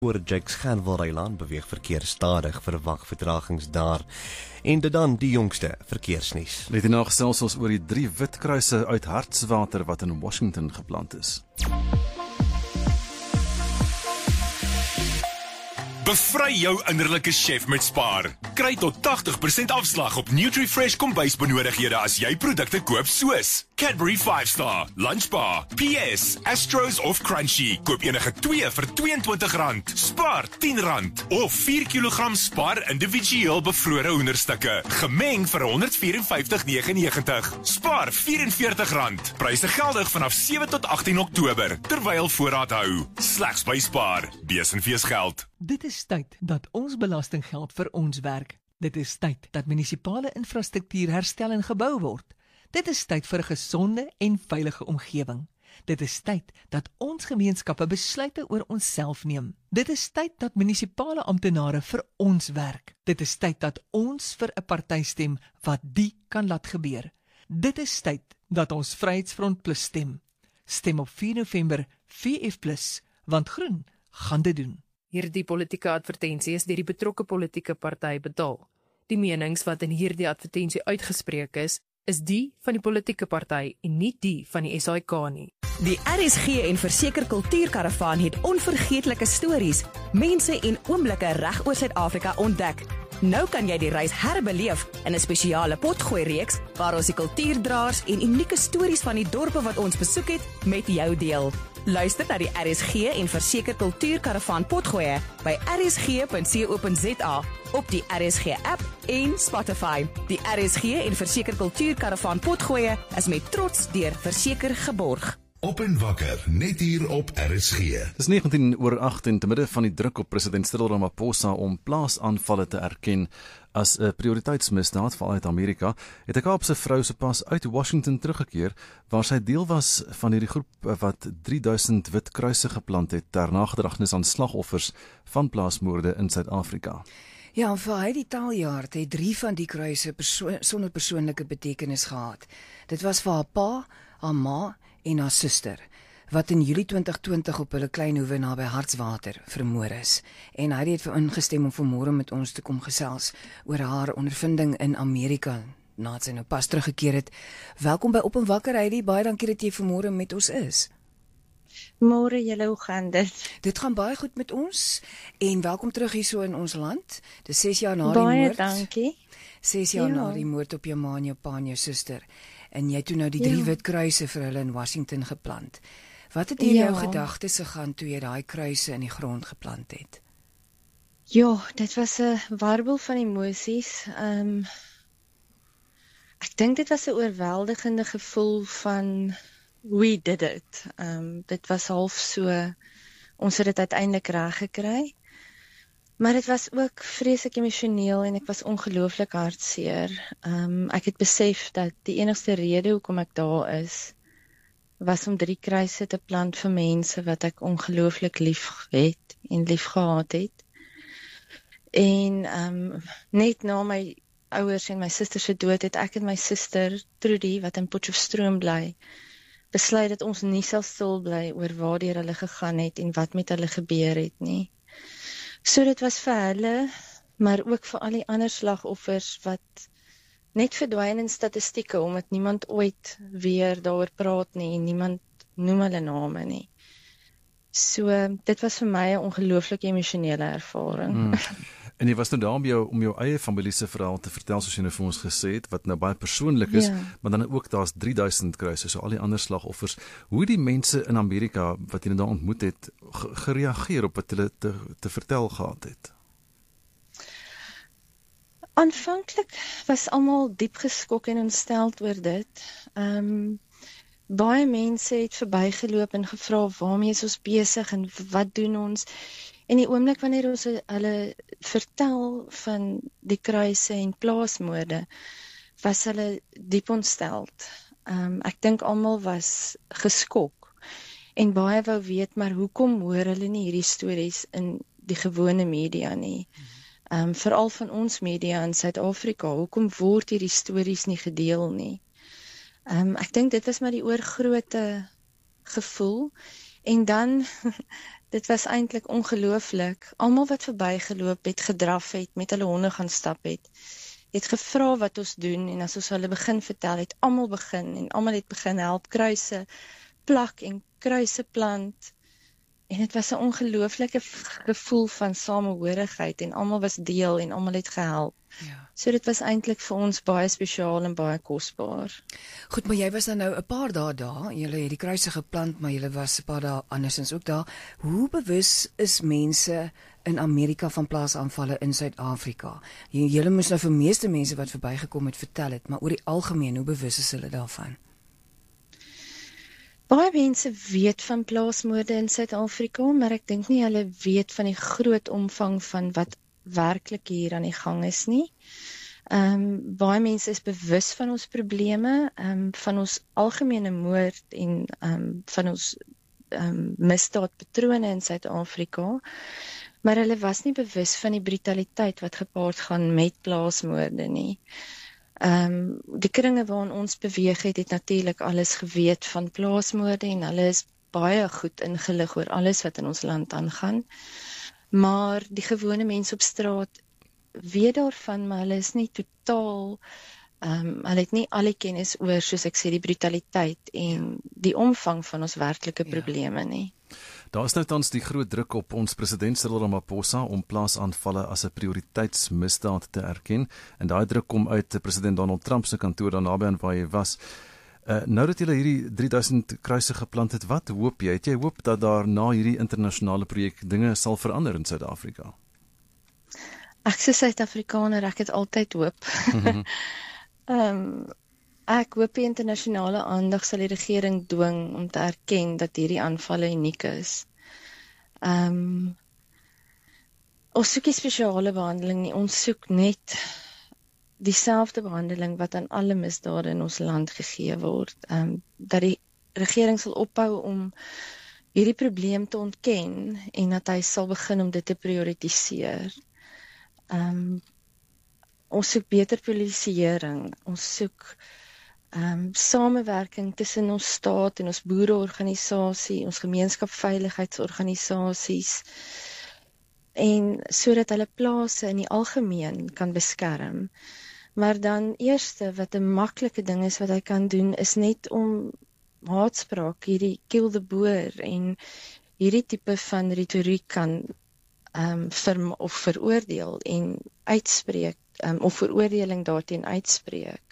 Oor Jakes Gerwel-Reiland beweeg verkeer stadig, verwag vertragings daar. En dit dan die jongste verkeersnuus. Net hierna gesels ons oor die 3 witkruise uit Hartswater wat in Washington geplant is. Bevry jou innerlike chef met Spar. Kry tot 80% afslag op NutriFresh kombuisbenodigdhede as jy produkte koop soos Cadbury 5-star, Lunchbar, PS, Astros of Crunchy. Koop enige 2 vir R22. Spar R10 of 4 kg Spar individueel bevrore hoenderstukke. Gemeng vir R154,99. Spar R44. Pryse geldig vanaf 7 tot 18 Oktober, terwyl voorraad hou. Slegs by Spar. Besenfees geld. Dit is tyd dat ons belastinggeld vir ons werk. Dit is tyd dat munisipale infrastruktuur herstel en gebou word. Dit is tyd vir 'n gesonde en veilige omgewing. Dit is tyd dat ons gemeenskappe besluite oor onsself neem. Dit is tyd dat munisipale amptenare vir ons werk. Dit is tyd dat ons vir 'n party stem wat die kan laat gebeur. Dit is tyd dat ons Vryheidsfront Plus stem. Stem op 4 November VF+, want groen gaan dit doen. Hierdie politieke advertensie is deur die betrokke politieke party betaal. Die menings wat in hierdie advertensie uitgespreek is die van die politieke party en nie die van die SAIK nie. Die RSG en Verseker Kultuurkaravaan het onvergeetlike stories, mense en oomblikke reg oor Suid-Afrika ontdek. Nou kan jy die reis herbeleef in 'n spesiale potgooi-reeks waar ons die kultuurdraers en unieke stories van die dorpe wat ons besoek het met jou deel. Luister na die RSG en Verseker Kultuurkaravaan potgooi by rsg.co.za op die RSG-app en Spotify. Die RSG en Verseker Kultuurkaravaan potgooi is met trots deur Verseker geborg. Op en wakker, net hier op RSG. Dis 19:08 en te midde van die druk op president Cyril Ramaphosa om plaasaanvalle te erken as 'n prioriteitsmisdaad vanuit Amerika, het 'n Kaapse vrou sopas uit Washington teruggekeer waar sy deel was van hierdie groep wat 3000 witkruise geplant het ter nagedagtenis aan slagoffers van plaasmoorde in Suid-Afrika. Ja, vir hy die taaljaar het 3 van die kruise sonder persoonlike betekenis gehad. Dit was vir haar pa, haar ma en haar suster, wat in Julie 2020 op hulle klein hoewe naby Hartswater vermoor is. En hy het ingestem om vanmôre met ons te kom gesels oor haar ondervinding in Amerika, nadat sy nou pas teruggekeer het. Welkom by Op en Wakker, Heidi, baie dankie dat jy vanmôre met ons is. Môre julle, hoe gaan dit? Dit gaan baie goed met ons, en welkom terug hierso in ons land. Dis 6 jaar na die moord. Baie dankie. 6 jaar na die moord op jou ma en jou pa en jou suster. En jy het toe nou die 3 witkruise vir hulle in Washington geplant. Wat het in jou gedagtes gegaan toe jy daai kruise in die grond geplant het? Ja, dit was 'n warbel van emosies. Ek dink dit was 'n oorweldigende gevoel van we did it. Dit was half so, ons het dit uiteindelik reg gekry. Maar dit was ook vreeslik emosioneel en ek was ongelooflik hartseer. Ek het besef dat die enigste rede hoekom ek daar is, was om 3 kruise te plant vir mense wat ek ongelooflik lief het en lief gehad het. En net na my ouers en my suster se dood het ek en my suster Trudy, wat in Potchefstroom bly, besluit dat ons nie sal stil bly oor waartoe hulle gegaan het en wat met hulle gebeur het nie. So dit was vir hulle, maar ook vir al die ander slagoffers wat net verdwyn in statistieke, omdat niemand ooit weer daaroor praat nie en niemand noem hulle name nie. So dit was vir my 'n ongelooflike emosionele ervaring. En jy was nou daar om jou eie familie se verhaal te vertel, soos jy nou vir ons gesê het, wat nou baie persoonlik is, maar dan ook daar's 3000 kruise, so al die ander slagoffers. Hoe die mense in Amerika wat jy nou daar ontmoet het, gereageer op wat hulle te vertel gehad het? Aanvanklik was almal diep geskok en ontsteld oor dit. Baie mense het verbygeloop en gevra waarmee is ons besig en wat doen ons? En die oomblik wanneer ons hulle vertel van die kruise en plaasmoorde, was hulle diep ontsteld. Ek dink almal was geskok en baie wou weet, maar hoekom hoor hulle nie hierdie stories in die gewone media nie? Veral van ons media in Suid-Afrika, hoekom word hierdie stories nie gedeel nie? Ek dink dit was maar die oorgrootte gevoel. En dan Dit was eintlik ongelooflik. Almal wat verbygeloop het, gedraf het, met hulle honde gaan stap het gevra wat ons doen, en as ons hulle begin vertel, het almal begin, en almal het begin help, kruise plak en kruise plant, en dit was 'n ongelooflike gevoel van samehorigheid, en almal was deel, en almal het gehelp. Ja. So dit was eintlik vir ons baie spesiaal en baie kosbaar. Goed, maar jy was dan nou 'n paar dae daar, julle het die kruise geplant, maar julle was 'n paar dae andersins ook daar. Hoe bewus is mense in Amerika van plaasaanvalle in Suid-Afrika? Julle moes nou vir meeste mense wat verbygekom het vertel het, maar oor die algemeen, hoe bewus is hulle daarvan? Baie mense weet van plaasmoorde in Suid-Afrika, maar ek dink nie hulle weet van die groot omvang van wat werklik hier aan die gang is nie. Baie mense is bewus van ons probleme, van ons algemene moord en van ons misdaadpatrone in Suid-Afrika, maar hulle was nie bewus van die brutaliteit wat gepaard gaan met plaasmoorde nie. Die kringe waarin ons beweeg het natuurlik alles geweet van plaasmoorde, en hulle is baie goed ingelig oor alles wat in ons land aangaan. Maar die gewone mense op straat weet daarvan, maar hulle is nie totaal, hulle het nie al die kennis oor, soos ek sê, die brutaliteit en die omvang van ons werklike probleme nie. Daar is nou tans die groot druk op ons president Cyril Ramaphosa om plaasaanvalle as 'n prioriteitsmisdaad te erken, en daai druk kom uit president Donald Trump se kantoor daar naby aan waar hy was. Nou dat julle hierdie 3000 kruise geplant het, wat hoop jy? Het jy hoop dat daar na hierdie internasionale projek dinge sal verander in Suid-Afrika? Ek sê Suid-Afrikaner, ek het altyd hoop. Ek hoop die internasionale aandag sal die regering dwing om te erken dat hierdie aanvalle uniek is. Ons soek nie spesiale behandeling nie, ons soek net dieselfde behandeling wat aan alle misdade in ons land gegee word. Dat die regering sal ophou om hierdie probleem te ontken, en dat hy sal begin om dit te prioritiseer. Ons soek beter polisieering, ons soek samewerking tussen ons staat en ons boereorganisasie, ons gemeenskapveiligheidsorganisasies, en sodat hulle plase in die algemeen kan beskerm. Maar dan eerste, wat 'n maklike ding is wat hy kan doen, is net om haatspraak, hierdie kill the boer, en hierdie tipe van retoriek kan veroordeel en uitspreek, of veroordeling daarteen uitspreek.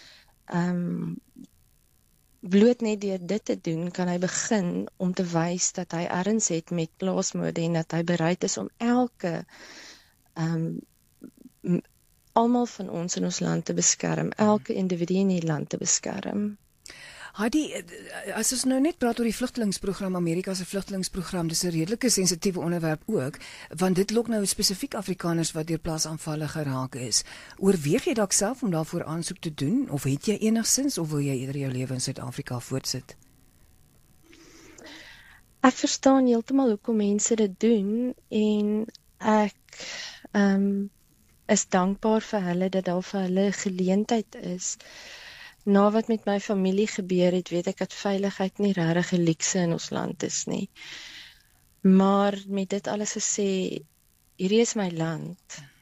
Bloot net deur dit te doen, kan hy begin om te wys dat hy erns het met plaasmoorde, en dat hy bereid is om almal van ons in ons land te beskerm, elke individu in die land te beskerm. Heidi, as ons nou net praat oor die vlugtelingsprogram, Amerika se vlugtelingsprogram, dis 'n redelike sensitiewe onderwerp ook, want dit lok nou spesifiek Afrikaners wat deur plaasaanvalle geraak is. Oorweeg jy dalk self om daarvoor aansoek te doen, of het jy enigsins, of wil jy eerder jou lewe in Suid-Afrika voortsit? Ek verstaan heeltemal hoekom mense dit doen, en ek is dankbaar vir hulle, dat daar vir hulle geleentheid is. Na wat met my familie gebeur het, weet ek dat veiligheid nie regtig 'n luukse in ons land is nie. Maar met dit alles gesê, hierdie is my land.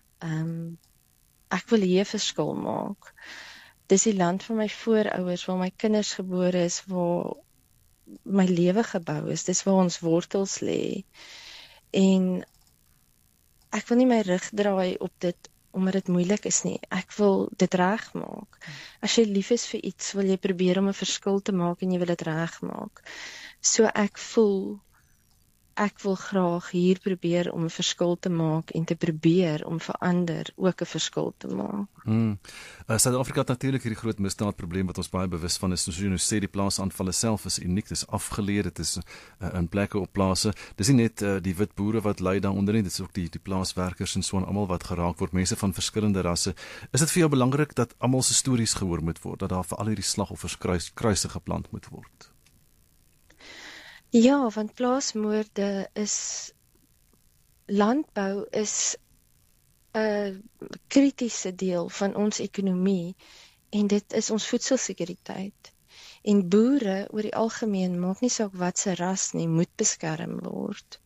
Ek wil hier 'n verskil maak. Dis die land van my voorouers, waar my kinders gebore is, waar my lewe gebou is, dis waar ons wortels lê. En ek wil nie my rug draai op dit, omdat dit moeilik is nie. Ek wil dit regmaak. As jy lief is vir iets, wil jy probeer om 'n verskil te maak, en jy wil dit regmaak. So ek voel, ek wil graag hier probeer om 'n verskil te maak, en te probeer om vir ander ook 'n verskil te maak. Suid-Afrika het natuurlik hierdie groot misdaadprobleem wat ons baie bewus van is. Soos jy nou sê, die plaasaanvalle self is uniek, dit is afgeleë, dit is in plekke op plase. Dis nie net die wit boere wat ly daaronder nie, dit is ook die plaaswerkers en so en almal wat geraak word, mense van verskillende rasse. Is dit vir jou belangrik dat almal se stories gehoor moet word, dat daar vir al hierdie slagoffers kruise geplant moet word? Ja, want plaasmoorde is, landbou is 'n kritiese deel van ons ekonomie, en dit is ons voedselsekuriteit. En boere oor die algemeen, maak nie saak wat se ras nie, moet beskerm word.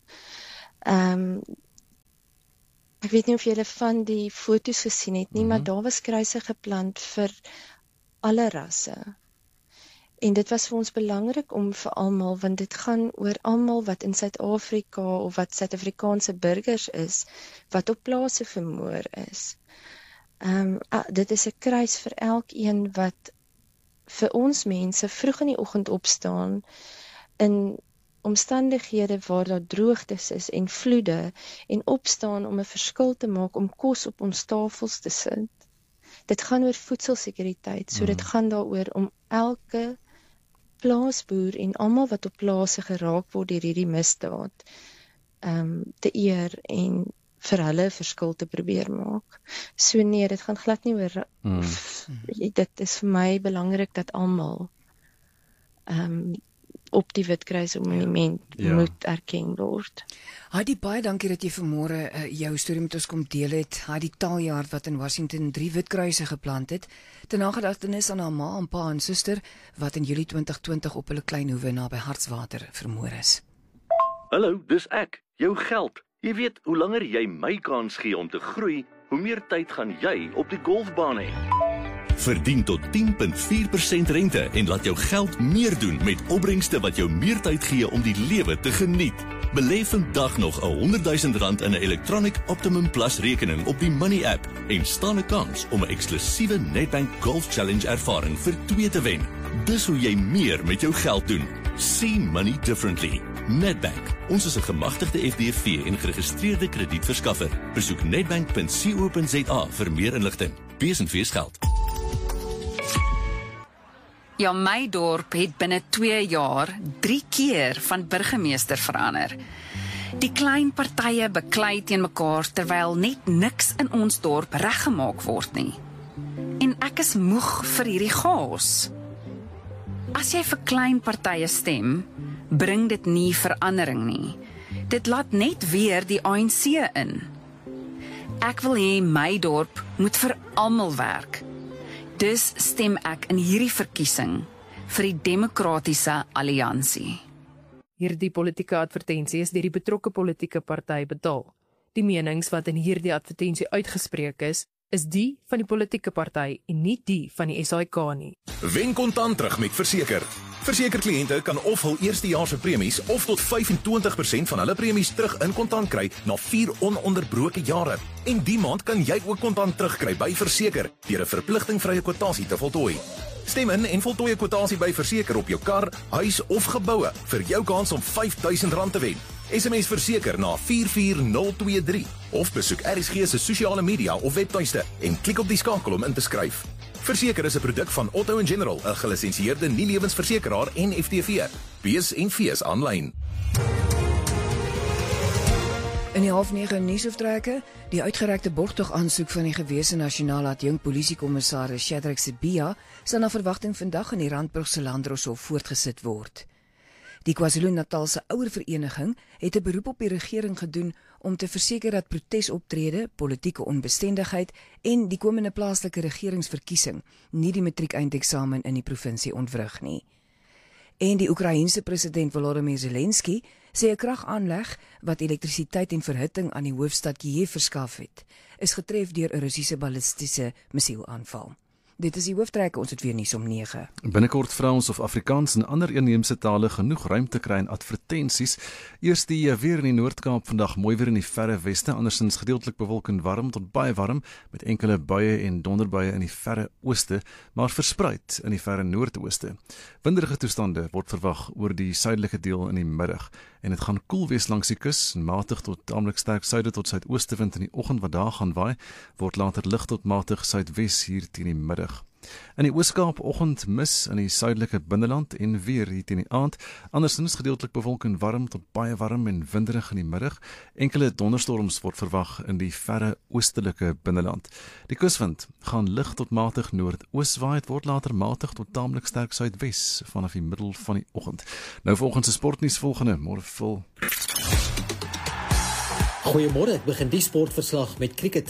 Ek weet nie of julle van die foto's gesien het nie, maar daar was kruise geplant vir alle rasse. En dit was vir ons belangrik om vir almal, want dit gaan oor almal wat in Suid-Afrika of wat Suid-Afrikaanse burgers is, wat op plase vermoor is. Dit is 'n kruis vir elkeen wat vir ons mense vroeg in die oggend opstaan in omstandighede waar daar droogtes is en vloede en opstaan om 'n verskil te maak om kos op ons tafels te sit. Dit gaan oor voedselsekuriteit, so dit gaan daaroor om elke plaasboer en almal wat op plase geraak word deur hierdie misdaad te eer en vir hulle 'n verskil te probeer maak. So nee, dit gaan glad nie oor dit is vir my belangrik dat almal op die Witkruismonument moet erken word. Heidi, baie dankie dat jy vanmôre jou storie met ons kom deel het. Heidi Taljaard wat in Washington 3 witkruise geplant het, ter nagedagtenis aan haar ma en pa en suster wat in Julie 2020 op hulle klein hoewe naby Hartswater vermoor is. Hallo, dis ek, jou geld. Jy weet, hoe langer jy my kans gee om te groei, hoe meer tyd gaan jy op die golfbaan hê. Verdien tot 10.4% rente en laat jou geld meer doen met opbrengste wat jou meer tyd gee om die lewe te geniet. Belê vandag nog R100,000 in 'n Electronic Optimum Plus rekening op die Money app en staan 'n kans om 'n eksklusiewe Nedbank Golf Challenge ervaring vir 2 te wen. Dis hoe jy meer met jou geld doen. See money differently. Nedbank. Ons is 'n gemagtigde FDV en geregistreerde kredietverskaffer. Besoek nedbank.co.za vir meer inligting. Wees en wees geld. Ja, my dorp het binne 2 jaar 3 keer van burgemeester verander. Die klein partye beklei teen mekaar terwyl net niks in ons dorp reggemaak word nie. En ek is moeg vir hierdie chaos. As jy vir klein partye stem, bring dit nie verandering nie. Dit laat net weer die ANC in. Ek wil hê my dorp moet vir almal werk. Dus stem ek in hierdie verkiesing vir die Demokratiese Alliansie. Hierdie politieke advertensie is deur die betrokke politieke party betaal. Die menings wat in hierdie advertensie uitgespreek is die van die politieke party en nie die van die SAIK nie. Wen kontant terug met Verseker. Verseker-kliënte kan of hul eerstejaars se premies of tot 25% van hulle premies terug in kontant kry na 4 ononderbroke jare. En die maand kan jy ook kontant terugkry by Verseker deur 'n verpligtingvrye kwotasie te voltooi. Stem in en voltooi 'n kwotasie by Verseker op jou kar, huis of geboue vir jou kans om R5,000 te wen. SMS Verseker na 44023 of besoek RSG se sosiale media of webtuiste en klik op die skakel om in te skryf. Verseker is 'n produk van Otto & General, 'n gelisensieerde nie-lewensversekeraar en FTV. Wees en fees aanlyn. In die 8:30 nuusoftrekke, die uitgerekte borgtog-aansoek van die gewese nasionale adjunk polisiekommissaris Shadrack Sibia sal na verwagting vandag in die Randburgse Landdroshof voortgesit word. Die KwaZulu-Natalse ouervereniging het 'n beroep op die regering gedoen om te verseker dat protesoptrede, politieke onbestendigheid en die komende plaaslike regeringsverkiesing nie die matriekeindeeksamen in die provinsie ontwrig nie. En die Oekraïense president Volodymyr Zelensky sê 'n kragaanleg wat elektrisiteit en verhitting aan die hoofstad Kiev verskaf het, is getref deur 'n Russiese ballistiese missielaanval. Dit is die hooftrekke, ons het weer nuus om 9. Binnekort Frans of Afrikaans en ander inheemse tale genoeg ruimte kry in advertensies. Eers die weer in die Noord-Kaap vandag mooi weer in die verre weste, andersins gedeeltelik bewolk en warm tot baie warm met enkele buie en donderbuie in die verre ooste, maar verspreid in die verre noordooste. Winderige toestande word verwag oor die suidelike deel in die middag en dit gaan koel wees langs die kus, matig tot tamelik sterk suide tot suidooste wind in die oggend wat daar gaan waai, word later lig tot matig suidwes hier teen die middag. In die Oos-Kaap oggend mis in die suidelike binneland en weer hier teen die aand. Andersins gedeeltelik bewolk en warm tot baie warm en winderig in die middag. Enkele donderstorms word verwag in die verre oostelike binneland. Die kuswind gaan lig tot matig noordoos waai, het word later matig tot tamelik sterk suidwes vanaf die middel van die oggend. Nou volgens se sportnuus volgende, môre vol. Goeiemôre, ek begin die sportverslag met cricket.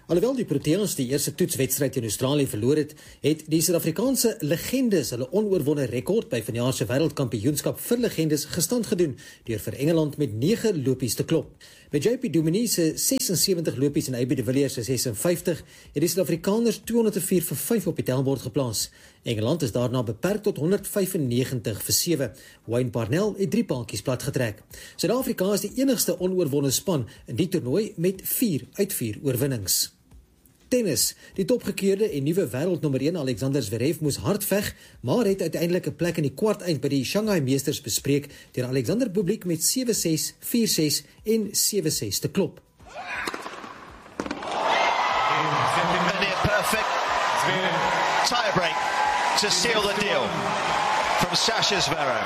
Alhoewel die Proteas die eerste toetswedstryd in Australië verloor het, het die Suid-Afrikaanse legendes hulle onoorwonne rekord by vanjaar se wêreldkampioenskap vir legendes gestand gedoen deur vir Engeland met 9 lopies te klop. Met JP Duminier se 76 lopies en AB de Villiers se 56 het die Suid-Afrikaners 204 vir 5 op die tellbord geplaas. Engeland is daarna beperk tot 195 vir 7. Wayne Parnell het 3 paaltjies plat getrek. Suid-Afrika is die enigste onoorwonne span in die toernooi met 4 uit 4 oorwinnings. Tennis. Die topgekeerde en nuwe wêreldnommer 1 Alexander Zverev moes hard veg, maar het uiteindelik 'n plek in die kwart-eind by die Shanghai Meesters bespreek deur Alexander Bublik met 7-6, 4-6 en 7-6 te klop. Perfect tire break to seal the deal from Sasha Zverev.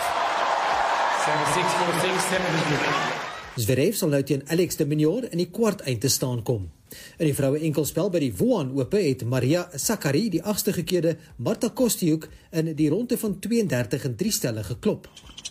7-6, 4-6, Zverev sal nou teen Alex de Minaur in die kwart-eind te staan kom. In die vroue enkelspel by die Wuhan Ope het Maria Sakkari die 8ste gekeerde Marta Kostyuk in die ronde van 32 en 3 stelle geklop.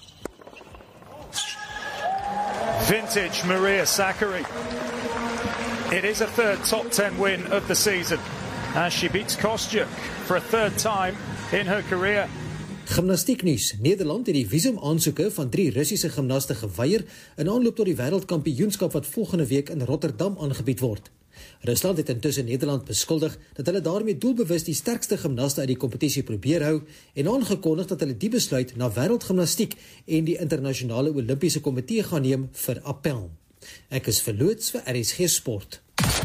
Vintage Maria Sakkari. It is a third top 10 win of the season as she beats Kostyuk for a third time in her career. Gimnastieknuus. Nederland het die visumaansoeke van 3 Russiese gimnaste geweier in aanloop tot die wêreldkampioenskap wat volgende week in Rotterdam aangebied word. Rusland het intussen Nederland beskuldig dat hulle daarmee doelbewus die sterkste gimnaste uit die kompetisie probeer hou en aangekondig dat hulle die besluit na wêreldgimnastiek en die internasionale Olimpiese komitee gaan neem vir appel. Ek is verloots vir RSG Sport.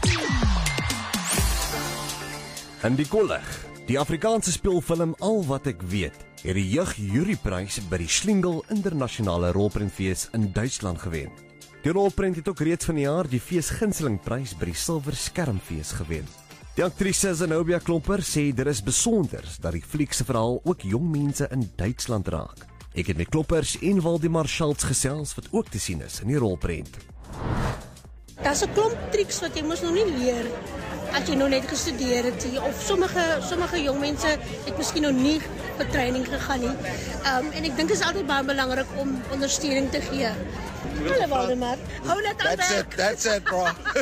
In die kollig, die Afrikaanse speelfilm Al wat ek weet, het die jeugjuryprys by die Schlingel Internasionale Rolprentfees in Duitsland gewen. Die rolprent het ook reeds van die jaar die feesgunstelingprys by die Silver Skermfees gewen. Die aktrise Zenobia Klomper sê dit is besonders dat die fliek se verhaal ook jong mense in Duitsland raak. Ek het met Kloppers en Waldemar Schultz gesels wat ook te sien is in die rolprent. Daar's 'n klomp triks wat jy mos nog nie leer as jy nog net gestudeer het of sommige jong mense het miskien nog nie vir training gegaan nie. En ek dink dit is altyd baie belangrik om ondersteuning te gee. Hallo Waldemar. Hou net aan werk. That's it, bro.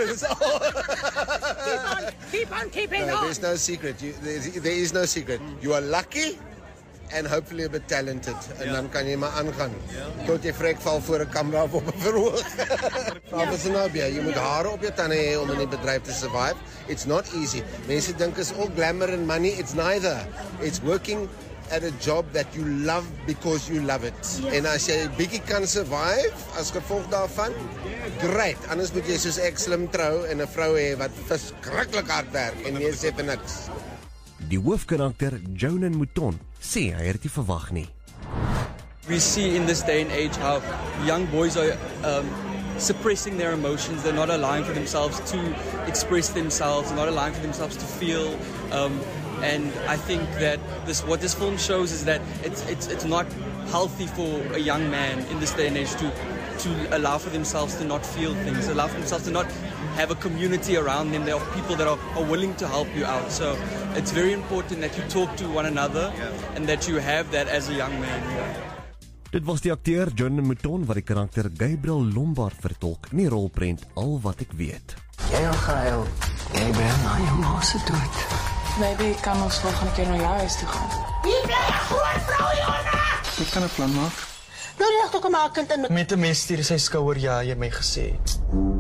keep on keeping no, on. There's no secret. There is no secret. You are lucky and hopefully a bit talented. En dan kan jy maar aangaan. Tot jy vrek val voor 'n kamera of op 'n verhoog. Zenobia, jy moet hare op jou tande hê om in die bedryf te survive. It's not easy. Mense dink is all glamour and money. It's neither. It's working at a job that you love because you love it. En as jy bietjie kan survive as gevolg daarvan, great. Anders moet jy soos ek slim trou en 'n vrou hê wat verskriklik hard werk en nie sê vir niks. Die hoofkarakter Jonan Mouton sê hy het nie verwag nie. We see in this day and age how young boys are suppressing their emotions. They're not allowing for themselves to express themselves, not allowing for themselves to feel. And I think that what this film shows is that it's not healthy for a young man in this day and age to allow for themselves to not feel things, allow for themselves to not have a community around them. There are people that are willing to help you out. So it's very important that you talk to one another and that you have that as a young man. Dit was die akteur Jonan Mouton wat die karakter Gabriel Lombard vertolk in die rolprent Al wat ek weet. Jy Gail, jy bring na jou ma se dood. Maybe kan ons volgende keer na jou huis toe gaan. Jy bly 'n groot vrou, Jonna. Ek kan 'n plan maak. Nou jy het ook 'n kind in met 'n mes stuur sy skouer, ja, jy het my gesê.